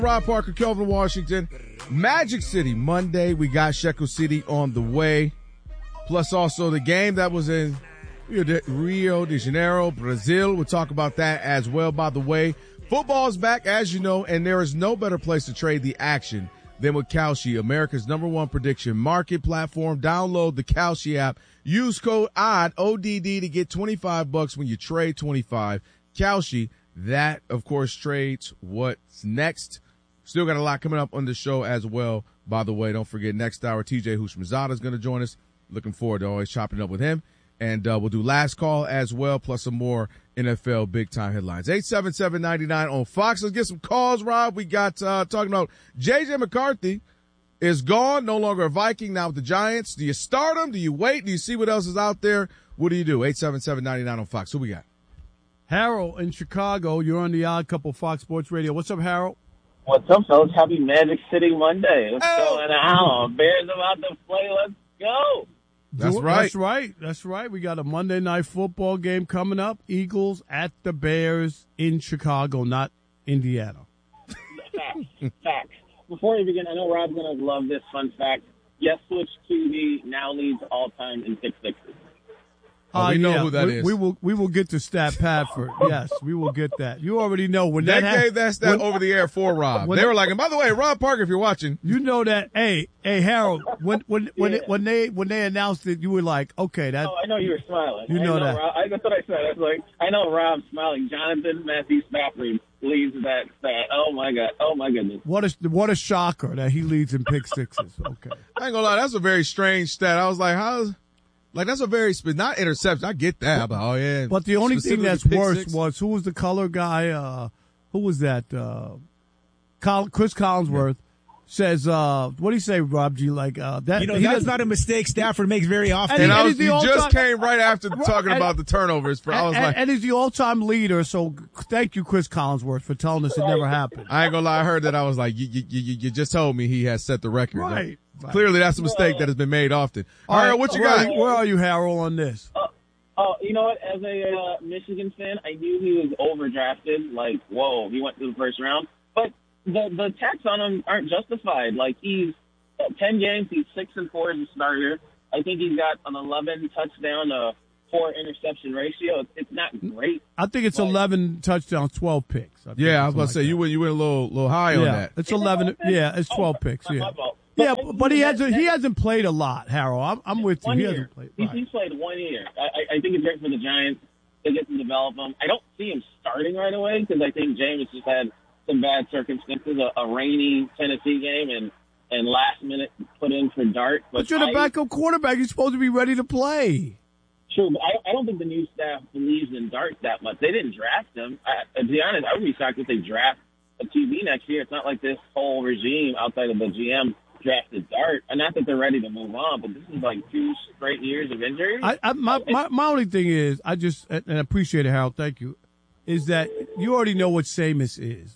Rob Parker, Kelvin Washington. Magic City Monday. We got Shekel City on the way. Plus also the game that was in Rio de Janeiro, Brazil. We'll talk about that as well. By the way, football's back, as you know, and there is no better place to trade the action than with Kalshi, America's #1 prediction market platform. Download the Kalshi app. Use code ODD, ODD, to get $25 when you trade 25. Kalshi, that, of course, trades what's next. Still got a lot coming up on the show as well. By the way, don't forget next hour, TJ Houshmandzadeh is going to join us. Looking forward to always chopping up with him. And we'll do last call as well, plus some more NFL big-time headlines. 877-99 on Fox. Let's get some calls, Rob. We got talking about J.J. McCarthy is gone, no longer a Viking, now with the Giants. Do you start him? Do you wait? Do you see what else is out there? What do you do? 877-99 on Fox. Who we got? Harold in Chicago. You're on the Odd Couple Fox Sports Radio. What's up, Harold? What's up, fellas? Happy Magic City Monday. What's going on? Bears about to play. Let's go. That's right. That's right. We got a Monday night football game coming up. Eagles at the Bears in Chicago, not Indiana. Facts. Before we begin, I know Rob's going to love this fun fact. Yes, Switch TV now leads all time in pick sixes. We know who that is. We will get to Stat Padford. Yes, we will get that. You already know when they that gave that stat over the air for Rob. They were like, and by the way, Rob Parker, if you're watching, you know that. Hey, Harold, when they announced it, you were like, okay, that. Oh, I know you were smiling. You know that. Rob, that's what I said. I was like, I know Rob's smiling. Jonathan Matthew Stafford leads that stat. Oh my God. Oh my goodness. What a shocker that he leads in pick sixes. Okay. I ain't gonna lie, that's a very strange stat. I was like, that's a very, not interception. I get that. But, oh, yeah. But the only thing that's worse was, who was the color guy? Who was that? Chris Collinsworth says, what do you say, Rob G? Like, that. That's not a mistake Stafford makes very often. And you just came right after talking about the turnovers. And he's the all-time leader, so thank you, Chris Collinsworth, for telling us it never happened. I ain't gonna lie, I heard that. I was like, you just told me he has set the record. Right. Clearly, that's a mistake that has been made often. All right, what you got? Where are you, Harold, on this? You know what? As a Michigan fan, I knew he was overdrafted. Like, whoa, he went to the first round. But the attacks on him aren't justified. Like, he's 10 games, he's 6-4 as a starter. I think he's got an 11 touchdown, 4 interception ratio. It's not great. I think it's 11 touchdowns, 12 picks. Yeah, I was about to say you went a little high on that. It's 11. Yeah, it's 12 picks. Yeah. Yeah, but he hasn't played a lot, Harold. I'm with you. He hasn't played. He's played 1 year. I think it's great for the Giants to get to develop him. I don't see him starting right away because I think Jameis just had some bad circumstances, a rainy Tennessee game, and last minute put in for Dart. But you're the backup quarterback. You're supposed to be ready to play. True, but I don't think the new staff believes in Dart that much. They didn't draft him. To be honest, I would be shocked if they draft a QB next year. It's not like this whole regime outside of the GM drafted Dart. And not that they're ready to move on, but this is like 2 straight years of injury. My only thing is, and I appreciate it, Harold. Thank you. Is that you already know what Jameis is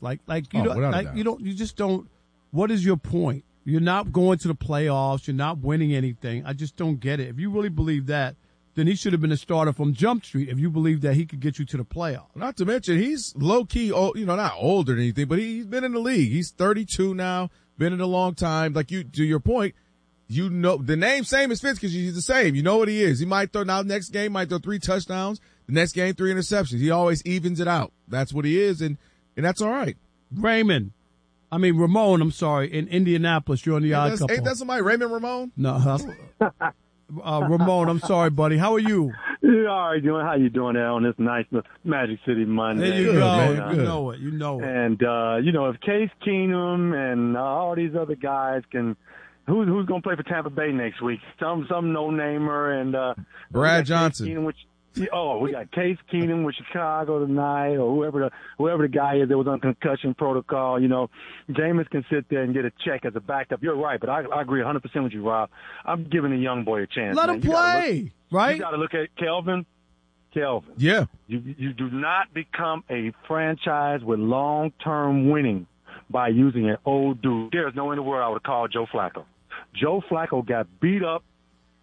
you just don't. What is your point? You're not going to the playoffs. You're not winning anything. I just don't get it. If you really believe that, then he should have been a starter from Jump Street. If you believe that he could get you to the playoffs. Not to mention he's low key, not older than anything, but he's been in the league. He's 32 now. Been in a long time. Like to your point, the name same as Fitz because he's the same. You know what he is. He might throw next game, might throw 3 touchdowns. The next game, 3 interceptions. He always evens it out. That's what he is, and that's all right. Ramon, I'm sorry, in Indianapolis. You're on the Odd Couple. Ain't that somebody, Raymond Ramon? No. Ramon, I'm sorry, buddy. How are you? Yeah, all right, doing. How you doing there on this nice Magic City Monday? There you go. Man. You know it. And if Case Keenum and all these other guys can, who's going to play for Tampa Bay next week? Some no-namer and Brad Johnson. We got Case Keenum with Chicago tonight, or whoever the guy is that was on concussion protocol. Jameis can sit there and get a check as a backup. You're right, but I agree 100% with you, Rob. I'm giving a young boy a chance. Let him play, right? You got to look at Kelvin. Yeah. You do not become a franchise with long-term winning by using an old dude. There's no in the world I would call Joe Flacco. Joe Flacco got beat up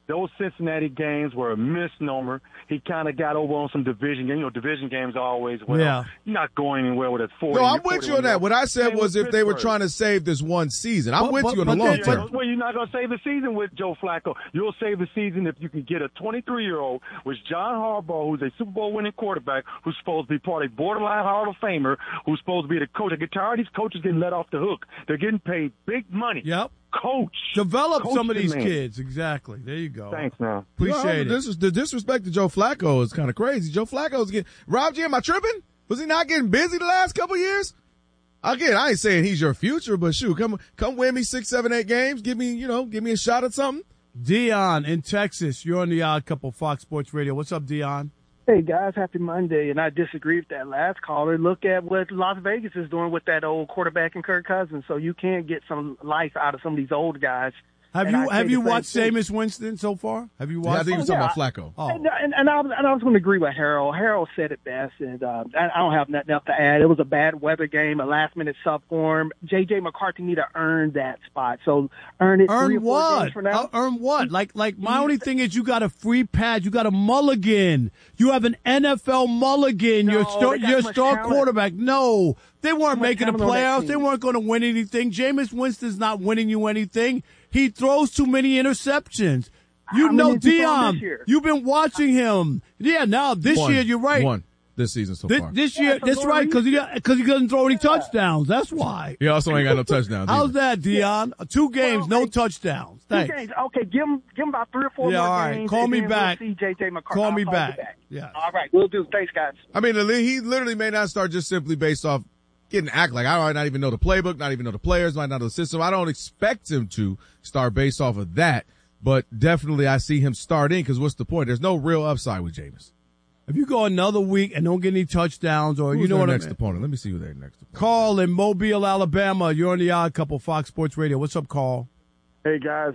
those Cincinnati games were a misnomer. He kind of got over on some division games. Division games are always, you're not going anywhere with a 40. No, I'm with you on that. What I said was if they were trying to save this one season. I'm with you on the long term. Well, you're not going to save the season with Joe Flacco. You'll save the season if you can get a 23-year-old with John Harbaugh, who's a Super Bowl winning quarterback, who's supposed to be part of a borderline Hall of Famer, who's supposed to be the coach. I get tired of these coaches getting let off the hook. They're getting paid big money. Yep. Coach. Develop some of these kids. Exactly. There you go. Thanks, man. Appreciate it. The disrespect to Joe Flacco is kind of crazy. Joe Flacco's getting – Rob G, am I tripping? Was he not getting busy the last couple of years? Again, I ain't saying he's your future, but shoot, come win me 6, 7, 8 games. Give me a shot at something. Dion in Texas. You're on the Odd Couple, Fox Sports Radio. What's up, Dion? Hey, guys, happy Monday. And I disagree with that last caller. Look at what Las Vegas is doing with that old quarterback and Kirk Cousins. So you can get some life out of some of these old guys. Have you watched Jameis Winston so far? Have you watched? I think he was talking about Flacco. Oh. And I was going to agree with Harold. Harold said it best, and I don't have nothing else to add. It was a bad weather game, a last-minute subform. J.J. McCarthy need to earn that spot. So earn it. Earn 3 or 4 what? games from now. Earn what? Like my only thing is you got a free pad. You got a mulligan. You have an NFL mulligan. No, your star talent. quarterback. No. They weren't making the playoffs. They team. weren't going to win anything. Jameis Winston's not winning you anything. He throws too many interceptions. You know, Dion, you've been watching him. Yeah, now this year, you're right. One this season so far. This year, that's right, because he doesn't throw any touchdowns. That's why. He also ain't got no touchdowns. How's that, Dion? 2 games, no touchdowns. Thanks. 2 games. Okay, give him about 3 or 4 more all right. games. Call me back. We'll see J.J. McCarthy. Call me back. Yeah. All right, we'll do. Thanks, guys. I mean, he literally may not start just simply based off getting act like I might not even know the playbook, not even know the players, might not know the system. I don't expect him to start based off of that, but definitely I see him starting because what's the point? There's no real upside with Jameis. If you go another week and don't get any touchdowns or Who's you know their what next opponent? Let me see who their next opponent. Carl in Mobile, Alabama. You're on the Odd Couple, Fox Sports Radio. What's up, Carl? Hey, guys.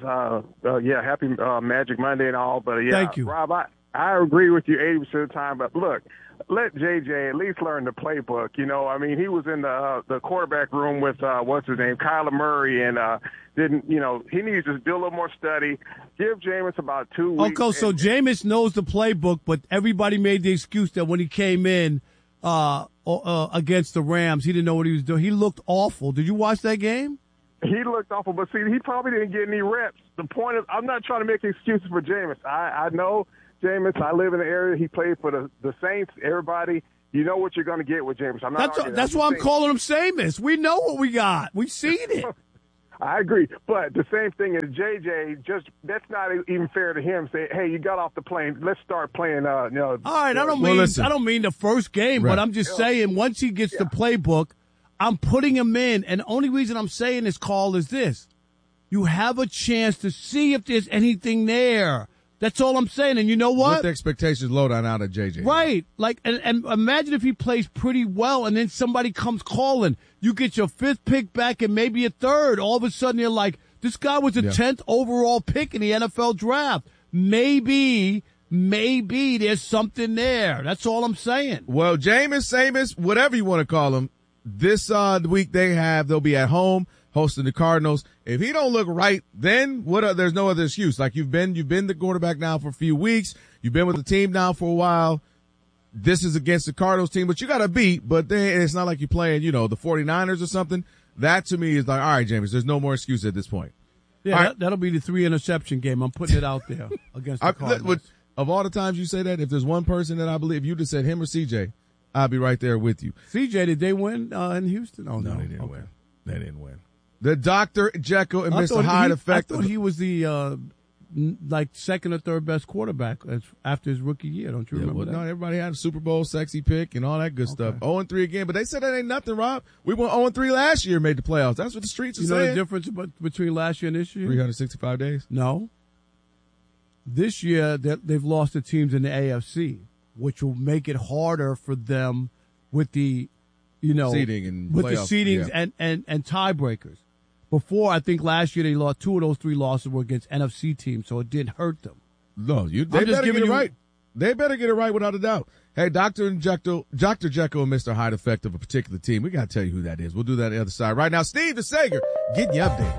Happy Magic Monday and all. But, yeah, thank you. Rob, I agree with you 80% of the time. But, look, let JJ at least learn the playbook. You know, I mean, he was in the quarterback room with, Kyler Murray, and he needs to do a little more study. Give Jameis about 2 weeks. Okay, so Jameis knows the playbook, but everybody made the excuse that when he came in against the Rams, he didn't know what he was doing. He looked awful. Did you watch that game? He looked awful, but see, he probably didn't get any reps. The point is, I'm not trying to make excuses for Jameis. I know Jameis. I live in the area. He played for the Saints. Everybody, you know what you're going to get with Jameis. I'm not. That's why I'm calling him Jameis. We know what we got. We've seen it. I agree, but the same thing is JJ. That's not even fair to him. Say, hey, you got off the plane. Let's start playing. All right, I don't mean the first game, right. But I'm just saying once he gets the playbook, I'm putting him in. And the only reason I'm saying this, Carl, is this: you have a chance to see if there's anything there. That's all I'm saying. And you know what? With the expectations low down out of JJ. Right. Like, and imagine if he plays pretty well and then somebody comes calling. You get your 5th pick back and maybe a 3rd. All of a sudden you're like, this guy was a 10th overall pick in the NFL draft. Maybe there's something there. That's all I'm saying. Well, Jameis, whatever you want to call him, this week they'll be at home hosting the Cardinals. If he don't look right, then there's no other excuse. Like you've been the quarterback now for a few weeks. You've been with the team now for a while. This is against the Cardinals team, but you got to beat. But then it's not like you're playing, the 49ers or something. That to me is like, all right, Jameis, there's no more excuse at this point. Yeah, right. That'll be the 3-interception game. I'm putting it out there against the Cardinals. Of all the times you say that, if there's one person that I believe, you just said him or CJ, I'll be right there with you. CJ, did they win in Houston? Oh, no, they didn't win. They didn't win. The Dr. Jekyll and Mr. Hyde effect. I thought he was the second or third best quarterback after his rookie year. Don't you remember that? No, everybody had a Super Bowl sexy pick and all that good stuff. 0-3 again, but they said that ain't nothing, Rob. We went 0-3 last year, made the playoffs. That's what the streets are saying. You know the difference between last year and this year? 365 days? No. This year, they've lost the teams in the AFC, which will make it harder for them with the, seeding and with playoffs, the seedings and tiebreakers. Before, I think last year they lost 2 of those 3 losses were against NFC teams, so it didn't hurt them. No, they better get it right. They better get it right without a doubt. Hey, Dr. Jekyll and Mr. Hyde effect of a particular team. We got to tell you who that is. We'll do that on the other side. Right now, Steve the Sager getting you updated.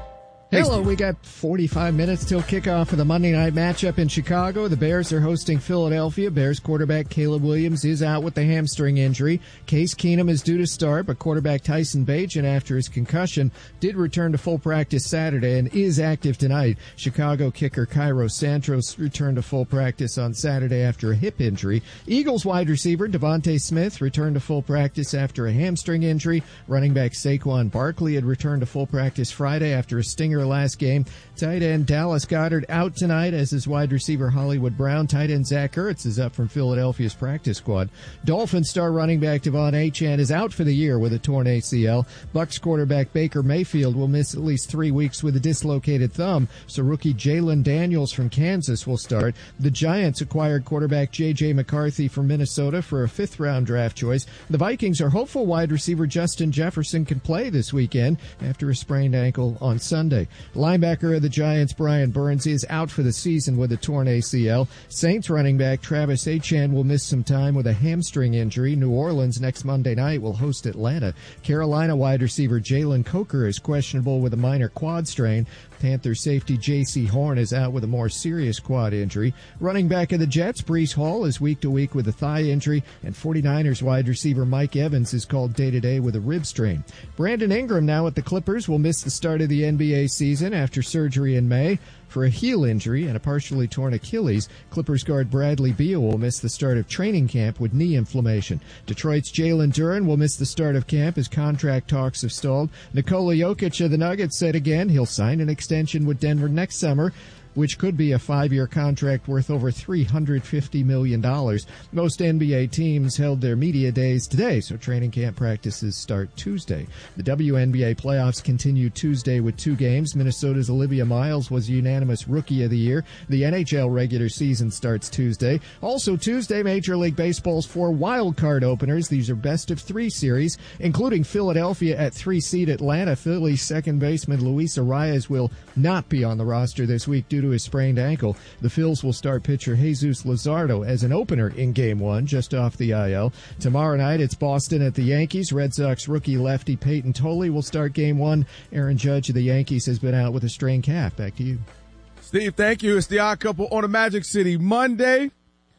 Hello, we got 45 minutes till kickoff of the Monday night matchup in Chicago. The Bears are hosting Philadelphia. Bears quarterback Caleb Williams is out with the hamstring injury. Case Keenum is due to start, but quarterback Tyson Bagent, after his concussion, did return to full practice Saturday and is active tonight. Chicago kicker Cairo Santos returned to full practice on Saturday after a hip injury. Eagles wide receiver Devontae Smith returned to full practice after a hamstring injury. Running back Saquon Barkley had returned to full practice Friday after a stinger last game. Tight end Dallas Goedert out tonight, as is wide receiver Hollywood Brown. Tight end Zach Ertz is up from Philadelphia's practice squad. Dolphins star running back Devon Achane is out for the year with a torn ACL. Bucs quarterback Baker Mayfield will miss at least 3 weeks with a dislocated thumb, so rookie Jalen Daniels from Kansas will start. The Giants acquired quarterback J.J. McCarthy from Minnesota for a 5th-round draft choice. The Vikings are hopeful wide receiver Justin Jefferson can play this weekend after a sprained ankle on Sunday. Linebacker of the Giants, Brian Burns, is out for the season with a torn ACL. Saints running back Travis Etienne will miss some time with a hamstring injury. New Orleans next Monday night will host Atlanta. Carolina wide receiver Jalen Coker is questionable with a minor quad strain. Panthers safety J.C. Horn is out with a more serious quad injury. Running back of the Jets, Breece Hall, is week-to-week with a thigh injury, and 49ers wide receiver Mike Evans is called day-to-day with a rib strain. Brandon Ingram, now at the Clippers, will miss the start of the NBA season after surgery in May for a heel injury and a partially torn Achilles. Clippers guard Bradley Beal will miss the start of training camp with knee inflammation. Detroit's Jalen Duren will miss the start of camp as contract talks have stalled. Nikola Jokic of the Nuggets said again he'll sign an extension with Denver next summer, which could be a 5-year contract worth over $350 million. Most NBA teams held their media days today, so training camp practices start Tuesday. The WNBA playoffs continue Tuesday with 2 games. Minnesota's Olivia Miles was unanimous Rookie of the Year. The NHL regular season starts Tuesday. Also Tuesday, Major League Baseball's 4 wild card openers. These are best-of-3 series, including Philadelphia at 3-seed Atlanta. Phillies second baseman Luis Arias will not be on the roster this week due to his sprained ankle. The Phils will start pitcher Jesus Luzardo as an opener in Game 1, just off the IL. Tomorrow night, it's Boston at the Yankees. Red Sox rookie lefty Peyton Tolley will start Game 1. Aaron Judge of the Yankees has been out with a strained calf. Back to you. Steve, thank you. It's the Odd Couple on a Magic City Monday.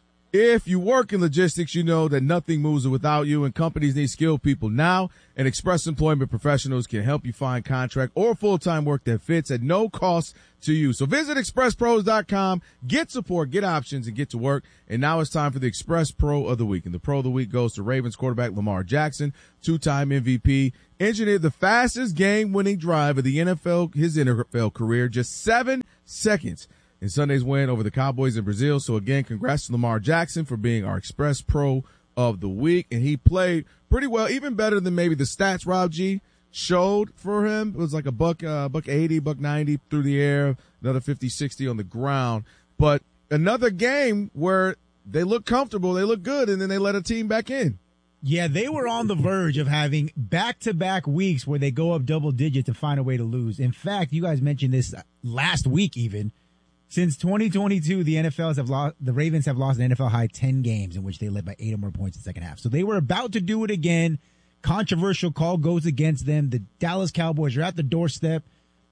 If you work in logistics, you know that nothing moves without you, and companies need skilled people now, and Express Employment Professionals can help you find contract or full-time work that fits at no cost to you. So visit expresspros.com, get support, get options, and get to work. And now it's time for the Express Pro of the Week. And the Pro of the Week goes to Ravens quarterback Lamar Jackson, 2-time MVP, engineered the fastest game-winning drive of the his NFL career, just 7 seconds. In Sunday's win over the Cowboys in Brazil. So again, congrats to Lamar Jackson for being our Express Pro of the Week. And he played pretty well, even better than maybe the stats Rob G showed for him. It was like a buck 80, buck 90 through the air, another 50, 60 on the ground. But another game where they look comfortable, they look good, and then they let a team back in. Yeah, they were on the verge of having back-to-back weeks where they go up double digits to find a way to lose. In fact, you guys mentioned this last week even. Since 2022, the Ravens have lost an NFL high 10 games in which they led by 8 or more points in the second half. So they were about to do it again. Controversial call goes against them. The Dallas Cowboys are at the doorstep,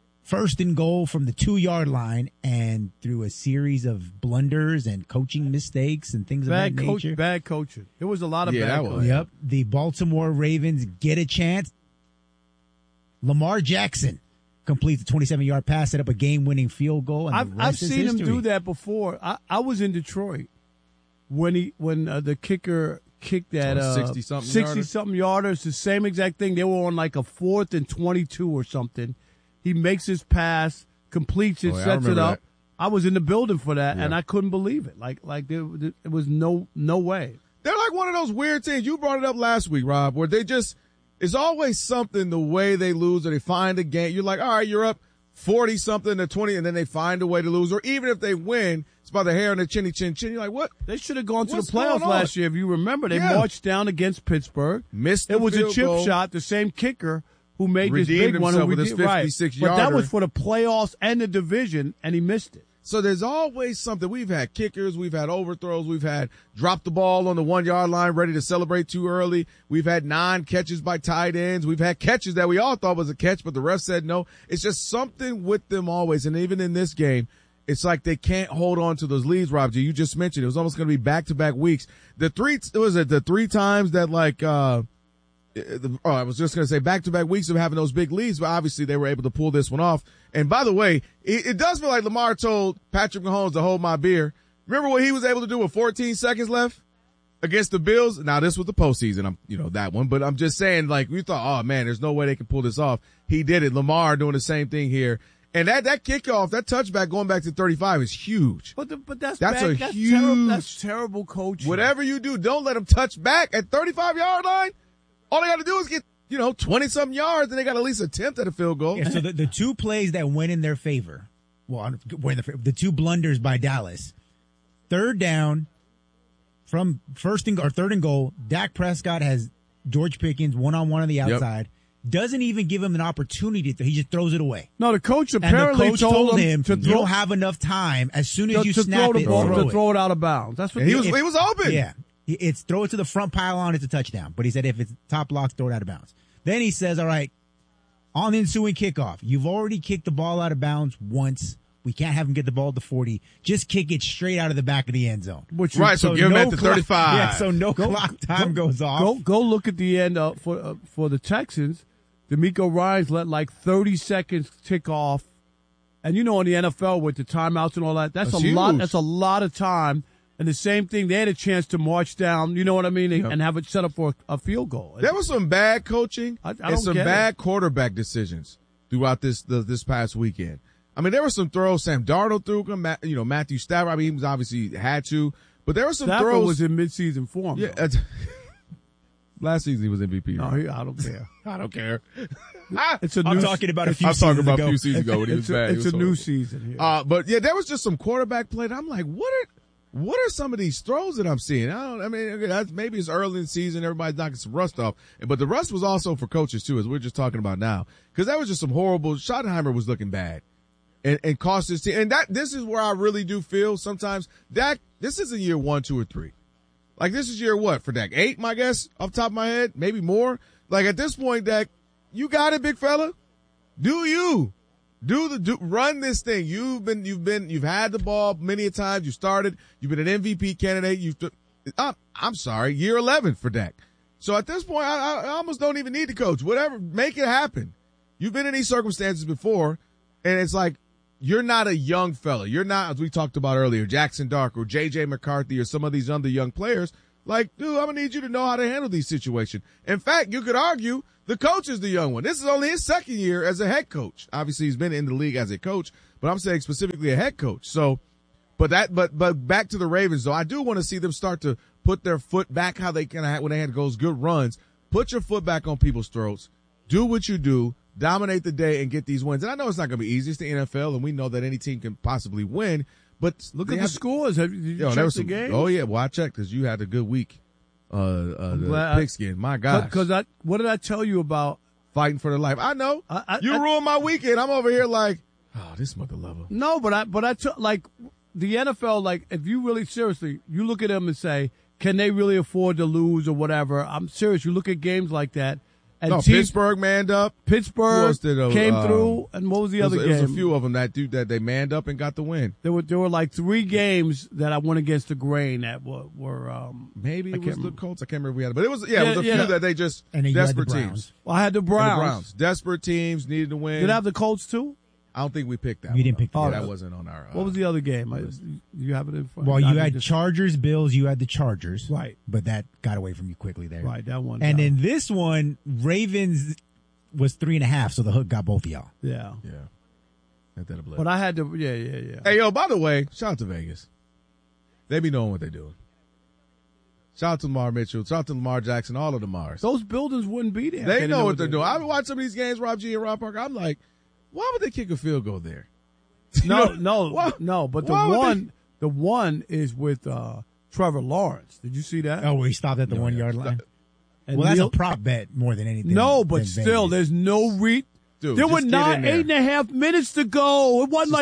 1st and goal from the 2-yard line, and through a series of blunders and coaching mistakes and things of that nature. Bad coaching. There was a lot of bad coaching. Yep. The Baltimore Ravens get a chance. Lamar Jackson completes a 27-yard pass, set up a game-winning field goal. And I've seen him do that before. I was in Detroit when the kicker kicked that 60-something yarder. It's the same exact thing. They were on like a 4th and 22 or something. He makes his pass, completes it, sets it up. That. I was in the building for that, and I couldn't believe it. Like there was no way. They're like one of those weird teams. You brought it up last week, Rob, where they just – it's always something the way they lose or they find a game. You're like, all right, you're up 40-something to 20, and then they find a way to lose. Or even if they win, it's by the hair on the chinny chin chin. You're like, what? They should have gone to the playoffs last year. If you remember, they marched down against Pittsburgh. Missed the It was field a chip goal. shot, the same kicker who made this Redeemed big one. himself with his 56-yarder. But that was for the playoffs and the division, and he missed it. So there's always something. We've had kickers, we've had overthrows, we've had drop the ball on the 1 yard line ready to celebrate too early. We've had 9 catches by tight ends. We've had catches that we all thought was a catch, but the ref said no. It's just something with them always. And even in this game, it's like they can't hold on to those leads, Rob G. You just mentioned it was almost going to be back-to-back weeks. The 3 times that I was just going to say back-to-back weeks of having those big leads, but obviously they were able to pull this one off. And by the way, it does feel like Lamar told Patrick Mahomes to hold my beer. Remember what he was able to do with 14 seconds left against the Bills? Now this was the postseason, that one, but I'm just saying, like, we thought, oh man, there's no way they can pull this off. He did it. Lamar doing the same thing here. And that kickoff, that touchback going back to 35 is huge. But that's huge. That's terrible coaching. Whatever you do, don't let them touch back at 35-yard line. All they got to do is get, 20-something yards, and they got to at least attempt at a field goal. Yeah, so the 2 plays that went in their favor, the 2 blunders by Dallas, 3rd down from 3rd and goal, Dak Prescott has George Pickens one-on-one on the outside. Yep. Doesn't even give him an opportunity. He just throws it away. No, the coach apparently told him you don't have enough time. As soon as you snap it, throw it out of bounds. That's what he was open. Yeah. It's throw it to the front pylon, it's a touchdown. But he said if it's top blocks, throw it out of bounds. Then he says, all right, on the ensuing kickoff, you've already kicked the ball out of bounds once. We can't have him get the ball at the 40. Just kick it straight out of the back of the end zone. So give him at the 35. Yeah, so clock time goes off. Go look at the end for the Texans. D'Amico Ryans let like 30 seconds tick off. And in the NFL with the timeouts and all that, that's a huge. lot. That's a lot of time. And the same thing, they had a chance to march down, you know what I mean, and have it set up for a field goal. There was some bad coaching and some bad quarterback decisions throughout this past weekend. I mean, there were some throws Sam Darnold threw, Matthew Stafford. I mean, he was obviously had to, but there were some Stafford throws. Was in midseason form. Yeah, last season he was MVP. No, right? I don't care. I don't care. I'm talking about a few seasons ago. A few seasons ago when he was bad. It's a new season here. But yeah, there was just some quarterback play that I'm like, what are some of these throws that I'm seeing? Maybe it's early in the season. Everybody's knocking some rust off. But the rust was also for coaches, too, as we're just talking about now. Because that was just some horrible – Schottenheimer was looking bad and cost his team. And this is where I really do feel sometimes Dak – this isn't year 1, 2, or 3. Like, this is year what for Dak? 8, my guess, off the top of my head? Maybe more? Like, at this point, Dak, you got it, big fella. Do you? Run this thing. You've had the ball many a times. You started. You've been an MVP candidate. I'm sorry, year 11 for Dak. So at this point, I almost don't even need the coach. Whatever, make it happen. You've been in these circumstances before, and it's like you're not a young fella. You're not, as we talked about earlier, Jackson Dark or J.J. McCarthy or some of these other young players. Like, dude, I'm gonna need you to know how to handle these situations. In fact, you could argue the coach is the young one. This is only his 2nd year as a head coach. Obviously, he's been in the league as a coach, but I'm saying specifically a head coach. So, but back to the Ravens though, I do want to see them start to put their foot back how they when they had those good runs. Put your foot back on people's throats. Do what you do. Dominate the day and get these wins. And I know it's not going to be easy. It's the NFL, and we know that any team can possibly win. But look at the scores. Did you check the game? Oh yeah, well I checked because you had a good week. The pigskin, my gosh. Because what did I tell you about fighting for their life? I know. You ruined my weekend. I'm over here like, oh, this mother lover. No, but I like the NFL. Like, if you really seriously, you look at them and say, can they really afford to lose or whatever? I'm serious. You look at games like that. And Pittsburgh manned up. Pittsburgh came through, and what was the other game? There was a few of them that they manned up and got the win. There were like 3 games that I went against the grain that were maybe it was the Colts. I can't remember if we had it, but it was a few that they just desperate teams. Well, I had the Browns. Desperate teams needed to win. Did I have the Colts too? I don't think we picked that. You didn't pick that. That wasn't on our. What was the other game? You have it in front. Well, you had Chargers, Bills. You had the Chargers, right? But that got away from you quickly there, right? That one. And then this one, Ravens was 3.5, so the hook got both of y'all. Yeah. But I had to. Yeah. Hey, yo! By the way, shout out to Vegas. They be knowing what they're doing. Shout out to Lamar Mitchell. Shout out to Lamar Jackson. All of the Mars. Those buildings wouldn't be there. They know what they're doing. I've been watching some of these games, Rob G and Rob Parker. I'm like, why would they kick a field goal there? No. But the one is with Trevor Lawrence. Did you see that? Oh, where he stopped at the 1 yard line. Well, that's a prop bet more than anything. No, but still, there's no Dude, there were 8.5 minutes to go. It wasn't like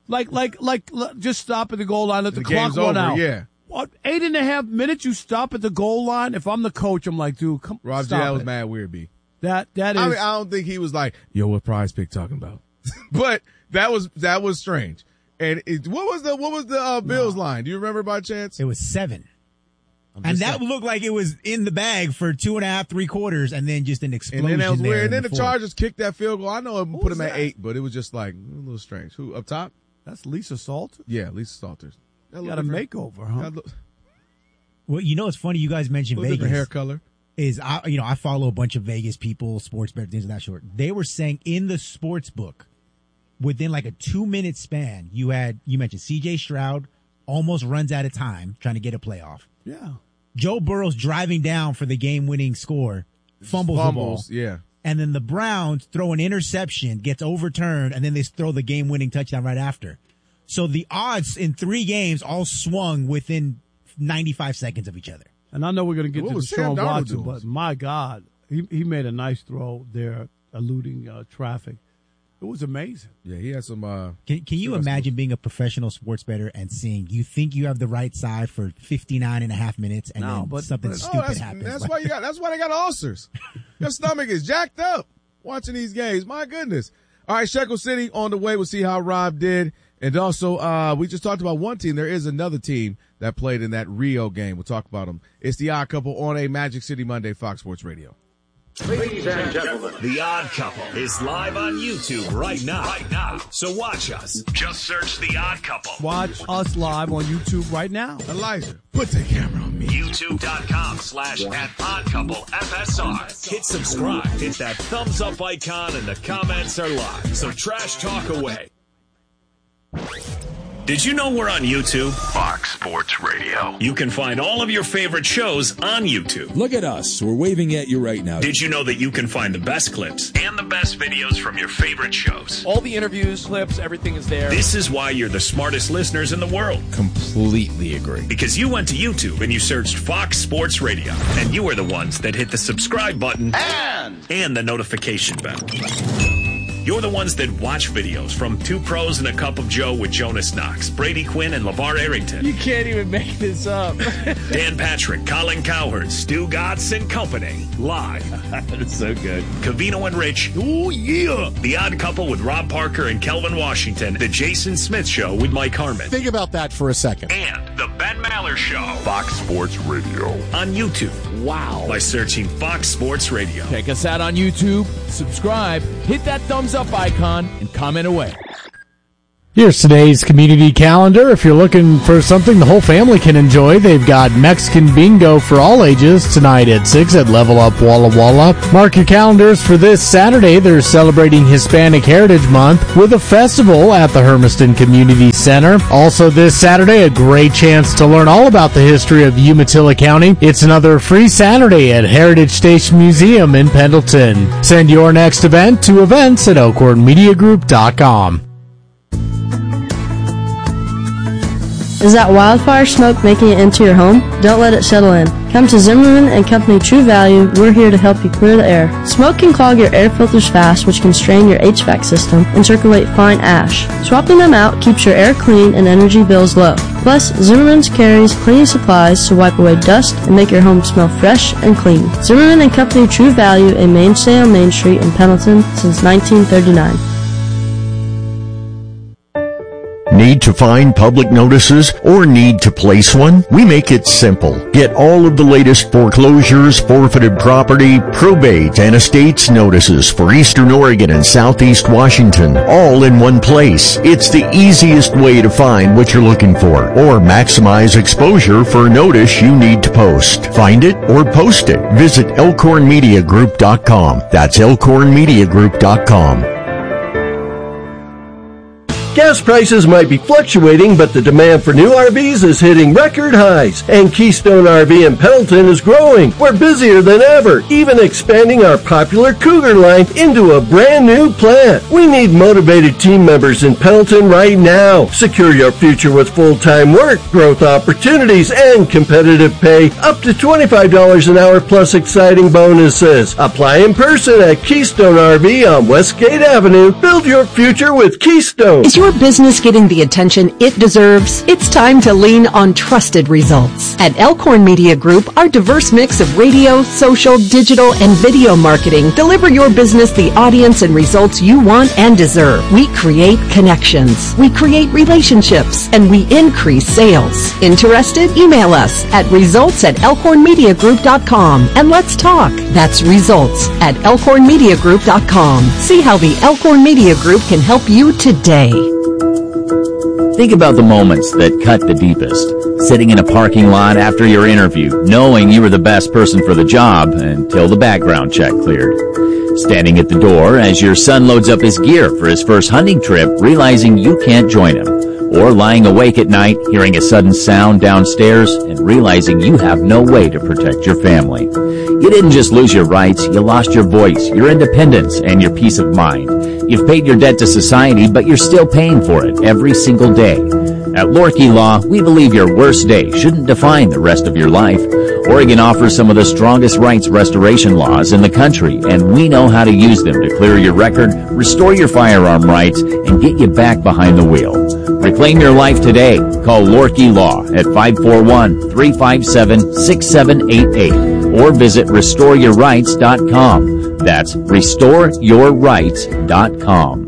Like, just stop at the goal line, let the clock game's run over, out. Yeah. What, 8.5 minutes you stop at the goal line? If I'm the coach, I'm like, dude, come Rob stop J. was it. mad weird, B. That is. I mean, I don't think he was like, yo, what Prize Pick talking about? But that was strange. And what was the Bills line? Do you remember by chance? It was 7. And that looked like it was in the bag for 2.5, 3 quarters, and then just an explosion. And then that was weird. And then the fourth. Chargers kicked that field goal. I know it put him at 8, but it was just like a little strange. Who up top? That's Lisa Salters. Yeah, Lisa Salters. Got a makeover, huh? Well, you know, it's funny you guys mentioned Vegas. Different hair color. I follow a bunch of Vegas people, sports bet, things of that sort. They were saying in the sports book, within like a 2-minute span, you mentioned C.J. Stroud almost runs out of time trying to get a playoff. Yeah. Joe Burrow's driving down for the game-winning score, fumbles the ball. Yeah. And then the Browns throw an interception, gets overturned, and then they throw the game-winning touchdown right after. So the odds in 3 games all swung within 95 seconds of each other. And I know we're going to get to Deshaun Darnold Watson, doing? but my God, he made a nice throw there, eluding traffic. It was amazing. Yeah, he had some. Can you imagine being a professional sports bettor and seeing you think you have the right side for 59.5 minutes and then something stupid happens? That's why they got ulcers. Your stomach is jacked up watching these games. My goodness. All right, Shekel City on the way. We'll see how Rob did. And also, we just talked about one team. There is another team that played in that Rio game. We'll talk about them. It's The Odd Couple on a Magic City Monday, Fox Sports Radio. Ladies and gentlemen, The Odd Couple is live on YouTube right now. So watch us. Just search The Odd Couple. Watch us live on YouTube right now. Elijah, put the camera on me. YouTube.com/@oddcouplefsr. Hit subscribe. Hit that thumbs up icon and the comments are live. So trash talk away. Did you know we're on YouTube? Fox Sports Radio. You can find all of your favorite shows on YouTube. Look at us. We're waving at you right now. Did you know that you can find the best clips and the best videos from your favorite shows? All the interviews, clips, everything is there. This is why you're the smartest listeners in the world. Completely agree. Because you went to YouTube and you searched Fox Sports Radio. And you are the ones that hit the subscribe button and the notification bell. You're the ones that watch videos from Two Pros and a Cup of Joe with Jonas Knox, Brady Quinn, and LeVar Arrington. You can't even make this up. Dan Patrick, Colin Cowherd, Stu Gatz and company. Live. That's so good. Covino and Rich. Oh, yeah. The Odd Couple with Rob Parker and Kelvin Washington. The Jason Smith Show with Mike Harmon. Think about that for a second. And The Ben Maller Show. Fox Sports Radio. On YouTube. Wow. By searching Fox Sports Radio. Check us out on YouTube. Subscribe. Hit that thumbs up icon and comment away. Here's today's community calendar. If you're looking for something the whole family can enjoy, they've got Mexican bingo for all ages tonight at 6 at Level Up Walla Walla. Mark your calendars for this Saturday. They're celebrating Hispanic Heritage Month with a festival at the Hermiston Community Center. Also this Saturday, a great chance to learn all about the history of Umatilla County. It's another free Saturday at Heritage Station Museum in Pendleton. Send your next event to events@elkhornmediagroup.com. Is that wildfire smoke making it into your home? Don't let it settle in. Come to Zimmerman and Company True Value. We're here to help you clear the air. Smoke can clog your air filters fast, which can strain your HVAC system and circulate fine ash. Swapping them out keeps your air clean and energy bills low. Plus, Zimmerman's carries cleaning supplies to wipe away dust and make your home smell fresh and clean. Zimmerman and Company True Value, a mainstay on Main Street in Pendleton since 1939. Need to find public notices or need to place one? We make it simple. Get all of the latest foreclosures, forfeited property, probate, and estates notices for Eastern Oregon and Southeast Washington, all in one place. It's the easiest way to find what you're looking for or maximize exposure for a notice you need to post. Find it or post it. Visit elkhornmediagroup.com. That's elkhornmediagroup.com. Gas prices might be fluctuating, but the demand for new RVs is hitting record highs, and Keystone RV in Pendleton is growing. We're busier than ever, even expanding our popular Cougar line into a brand new plant. We need motivated team members in Pendleton right now. Secure your future with full-time work, growth opportunities, and competitive pay, up to $25 an hour plus exciting bonuses. Apply in person at Keystone RV on Westgate Avenue. Build your future with Keystone. Is your your business getting the attention it deserves? It's time to lean on trusted results. At Elkhorn Media Group, our diverse mix of radio, social, digital, and video marketing deliver your business the audience and results you want and deserve. We create connections, we create relationships, and we increase sales. Interested? Email us at results@elkhornmediagroup.com and let's talk. That's results@elkhornmediagroup.com. See how the Elkhorn Media Group can help you today. Think about the moments that cut the deepest. Sitting in a parking lot after your interview, knowing you were the best person for the job until the background check cleared. Standing at the door as your son loads up his gear for his first hunting trip, realizing you can't join him. Or lying awake at night, hearing a sudden sound downstairs and realizing you have no way to protect your family. You didn't just lose your rights, you lost your voice, your independence, and your peace of mind. You've paid your debt to society, but you're still paying for it every single day. At Lorkey Law, we believe your worst day shouldn't define the rest of your life. Oregon offers some of the strongest rights restoration laws in the country, and we know how to use them to clear your record, restore your firearm rights, and get you back behind the wheel. Reclaim your life today. Call Lorkey Law at 541-357-6788 or visit restoreyourrights.com. That's restoreyourrights.com.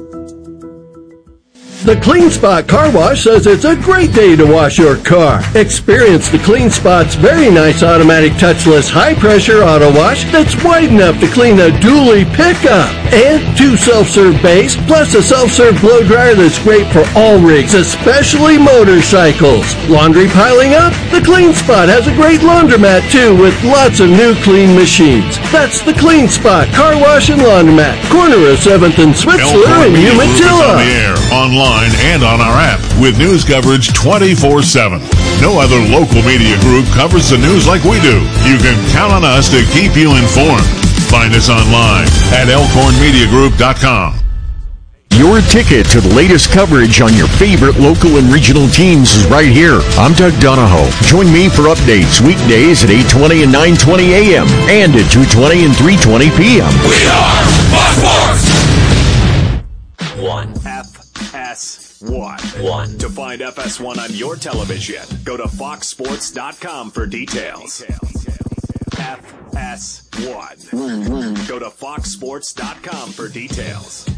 The Clean Spot Car Wash says it's a great day to wash your car. Experience the Clean Spot's very nice automatic touchless high-pressure auto wash that's wide enough to clean a dually pickup. And 2 self-serve bays, plus a self-serve blow dryer that's great for all rigs, especially motorcycles. Laundry piling up? The Clean Spot has a great laundromat too with lots of new clean machines. That's the Clean Spot Car Wash and Laundromat, corner of 7th and Switzler in Umatilla. On the air, online, and on our app with news coverage 24/7. No other local media group covers the news like we do. You can count on us to keep you informed. Find us online at elkhornmediagroup.com. Your ticket to the latest coverage on your favorite local and regional teams is right here. I'm Doug Donahoe. Join me for updates weekdays at 8:20 and 9:20 a.m. and at 2:20 and 3:20 p.m. We are Fox Sports! 1 FS1. To find FS1 on your television, go to foxsports.com for details. FS1. Go to foxsports.com for details.